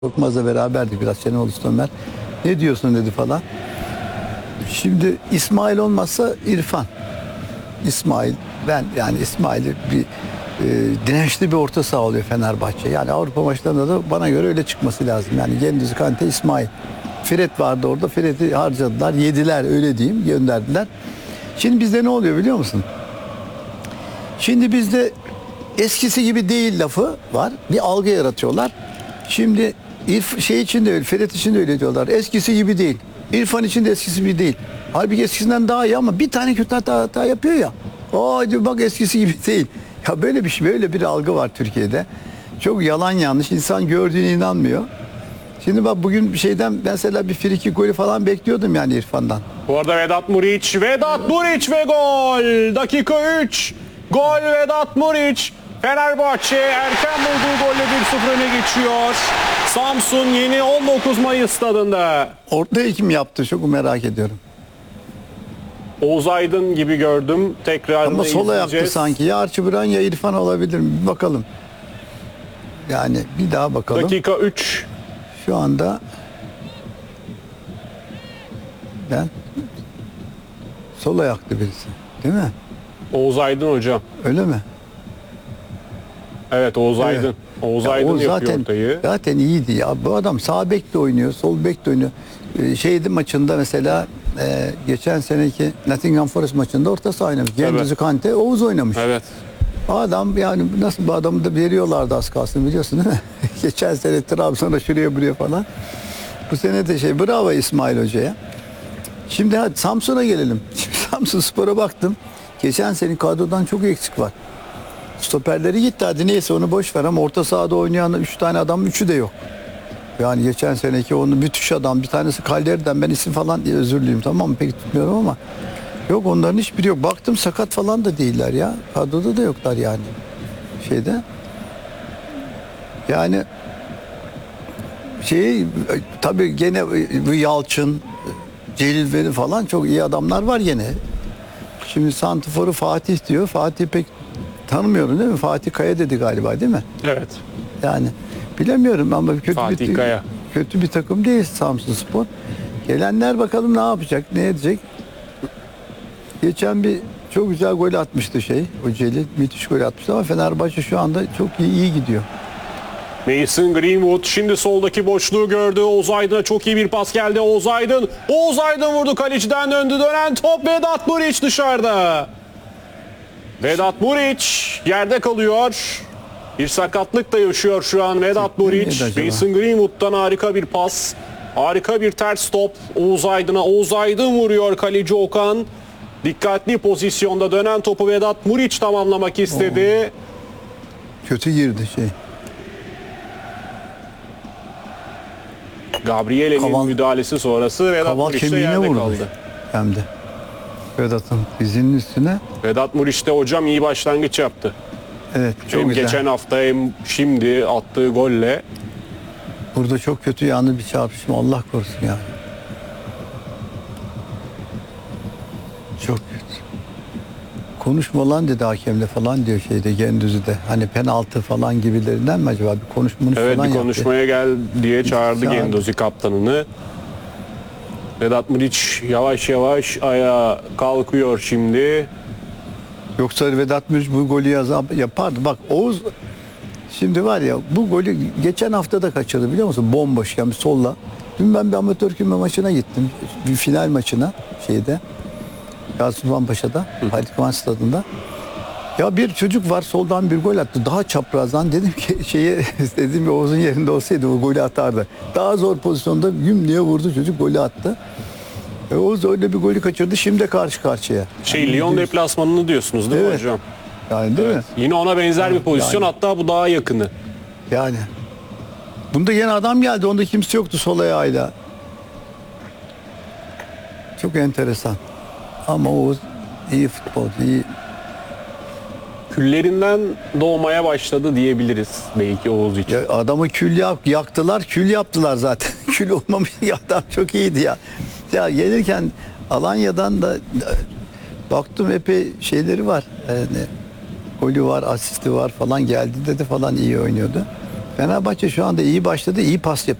Korkmaz'la beraberdik biraz, Şenol Usta Ömer. Ne diyorsun dedi falan. Şimdi İsmail olmazsa İrfan. İsmail, ben yani İsmail'i bir dirençli bir orta saha oluyor Fenerbahçe. Yani Avrupa maçlarında da bana göre öyle çıkması lazım. Yani Gündüz, Kante, İsmail. Fred vardı orada. Fred'i harcadılar, yediler öyle diyeyim, gönderdiler. Şimdi bizde ne oluyor biliyor musun? Şimdi bizde eskisi gibi değil lafı var. Bir algı yaratıyorlar. Şimdi şey için de öyle, Fred için de öyle diyorlar. Eskisi gibi değil. İrfan için de eskisi gibi değil. Halbuki eskisinden daha iyi ama bir tane kötü hata yapıyor ya. Diyor, bak eskisi gibi değil. Ya böyle bir şey, böyle bir algı var Türkiye'de. Çok yalan yanlış. İnsan gördüğüne inanmıyor. Şimdi bak bugün bir şeyden mesela bir friki golü falan bekliyordum yani İrfan'dan. Bu arada Vedat Muriç ve gol. Dakika 3. Gol Vedat Muriç. Fenerbahçe erken bulduğu golle 1-0 öne geçiyor. Samsun yeni 19 Mayıs stadında. Ortaya kim yaptı çok merak ediyorum. Oğuz Aydın gibi gördüm. Tekrar Ama sol ayaktı izleyeceğiz. sanki. Ya Archibran ya İrfan olabilir mi? Bir bakalım. Yani bir daha bakalım. Dakika 3. Şu anda ben sol ayaklı birisi. Değil mi? Oğuz Aydın hocam. Öyle mi? Evet Oğuz Evet. Aydın. Oğuz Ya Aydın o yapıyor zaten, ortayı. zaten iyiydi ya. Bu adam sağ bek de oynuyor, sol bek de oynuyor. Şeydi maçında mesela geçen seneki Nottingham Forest maçında orta saha oynamış. Gündüz, Kante, Oğuz oynamış. Evet. Adam yani nasıl bu adamı da veriyorlardı az kalsın biliyorsun değil mi? Geçen sene Trabzon'a şuraya buraya falan. Bu sene de bravo İsmail Hoca'ya. Şimdi hadi Samsun'a gelelim. Şimdi Samsunspor'a baktım. Geçen sene kadrodan çok eksik var. Stoperleri gitti, hadi neyse onu boş ver ama orta sahada oynayan 3 tane adam, 3'ü de yok. Yani geçen seneki onu müthiş adam, bir tanesi Kalder'den, ben isim falan diye özür dileyim, tamam mı, pek tutmuyorum ama yok, onların hiçbiri yok. Baktım sakat falan da değiller ya. Kadroda da yoklar yani. Şeyde. Yani tabii gene bu Yalçın, Celil Veli falan çok iyi adamlar var gene. Şimdi santiforu Fatih diyor. Fatih pek tanımıyorum değil mi? Fatih Kaya dedi galiba değil mi? Evet. Yani bilemiyorum ama Fatih Kaya. kötü bir takım değil Samsunspor. Gelenler bakalım ne yapacak, ne edecek. Geçen bir çok güzel gol atmıştı o Celil. Müthiş gol atmıştı ama Fenerbahçe şu anda çok iyi gidiyor. Mason Greenwood şimdi soldaki boşluğu gördü. Oğuz Aydın'a çok iyi bir pas geldi. Oğuz Aydın vurdu, kaleciden döndü, dönen top Vedat Muriç dışarıda. Vedat Muriç yerde kalıyor. Bir sakatlık da yaşıyor şu an Vedat Muriç. Mason Greenwood'dan harika bir pas. Harika bir ters top Oğuz Aydın'a. Oğuz Aydın vuruyor, kaleci Okan. Dikkatli pozisyonda dönen topu Vedat Muriç tamamlamak istedi. Kötü girdi Gabriel'in müdahalesi sonrası Vedat Kaval Muriç de kemiğine yerde vurdu. kaldı. Hem de Vedat'ın dizinin üstüne. Vedat Muriç de hocam iyi başlangıç yaptı. Evet, çok Hem güzel. geçen hafta hem şimdi attığı golle. Burada çok kötü yanlı bir çarpışma, Allah korusun ya. Çok kötü. Konuşma lan dedi hakemle falan diyor Gündüz'ü de. Hani penaltı falan gibilerinden mi acaba? Bir konuşma Evet, falan bir yaptı. konuşmaya gel diye çağırdı Gendozi kaptanını. Vedat Muriç yavaş yavaş ayağa kalkıyor şimdi. Yoksa Vedat Muriç bu golü yapardı. Bak Oğuz şimdi var ya, bu golü geçen hafta da kaçırdı biliyor musun? Bomboşken bir solla. Dün ben bir amatör küme maçına gittim. Bir final maçına Gazipaşa'da, Halit Kıvanç Stadı'nda. Ya bir çocuk var soldan bir gol attı. Daha çaprazdan dedim ki dedim ki Oğuz'un yerinde olsaydı o golü atardı. Daha zor pozisyonda güm diye vurdu çocuk, golü attı. Oğuz öyle bir golü kaçırdı. Şimdi de karşı karşıya. Lyon deplasmanını diyorsunuz değil mi hocam? Yani değil mi? Yine ona benzer bir pozisyon, hatta bu daha yakını. Yani. Bunda yine adam geldi. Onda kimse yoktu sol ayağıyla. Çok enteresan. Ama Oğuz iyi futbolcu, iyi. Küllerinden doğmaya başladı diyebiliriz belki Oğuz için. Ya adamı yaktılar, kül yaptılar zaten. Kül olmamış ya, adam çok iyiydi ya. Ya gelirken Alanya'dan da baktım epey şeyleri var. Golü var, asisti var falan, geldi dedi falan, iyi oynuyordu. Fenerbahçe şu anda iyi başladı, iyi pas yapıyor.